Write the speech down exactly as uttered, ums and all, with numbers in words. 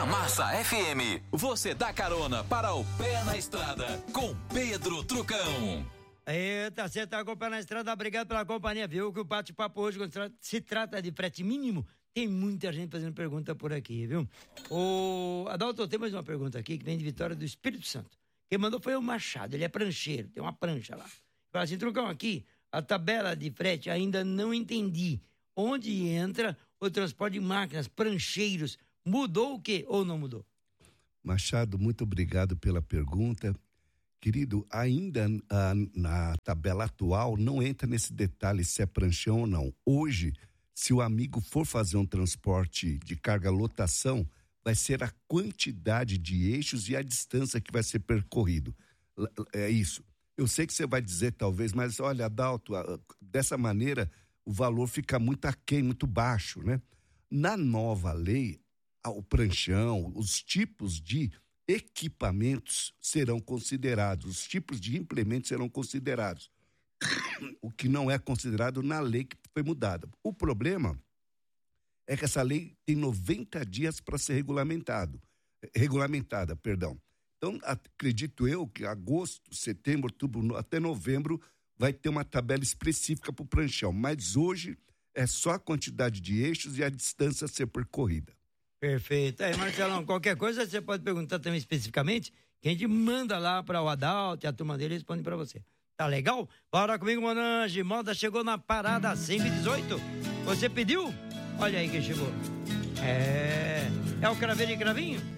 Na Massa F M, você dá carona para o Pé na Estrada com Pedro Trucão. Eita, você tá com o Pé na Estrada, obrigado pela companhia, viu? Que o bate-papo hoje, quando se trata de frete mínimo, tem muita gente fazendo pergunta por aqui, viu? O Adalto, tem mais uma pergunta aqui, que vem de Vitória do Espírito Santo. Quem mandou foi o Machado, ele é prancheiro, tem uma prancha lá. Fala assim, Trucão, aqui, a tabela de frete ainda não entendi. Onde entra o transporte de máquinas, prancheiros, mudou o quê ou não mudou? Machado, muito obrigado pela pergunta. Querido, ainda ah, na tabela atual não entra nesse detalhe se é pranchão ou não. Hoje, se o amigo for fazer um transporte de carga lotação, vai ser a quantidade de eixos e a distância que vai ser percorrido. É isso. Eu sei que você vai dizer talvez, mas olha, Adalto, dessa maneira o valor fica muito aquém, muito baixo, né? Na nova lei, o pranchão, os tipos de equipamentos serão considerados, os tipos de implementos serão considerados, o que não é considerado na lei que foi mudada. O problema é que essa lei tem noventa dias para ser regulamentado, regulamentada, perdão. Então, acredito eu que agosto, setembro, outubro, até novembro vai ter uma tabela específica para o pranchão, mas hoje é só a quantidade de eixos e a distância a ser percorrida. Perfeito. Aí, Marcelão, qualquer coisa você pode perguntar também especificamente, que a gente manda lá para o Adalto e a turma dele responde para você. Tá legal? Bora comigo, Monange. Moda chegou na parada cento e dezoito. Você pediu? Olha aí quem chegou. É... É o Craveiro e Cravinho?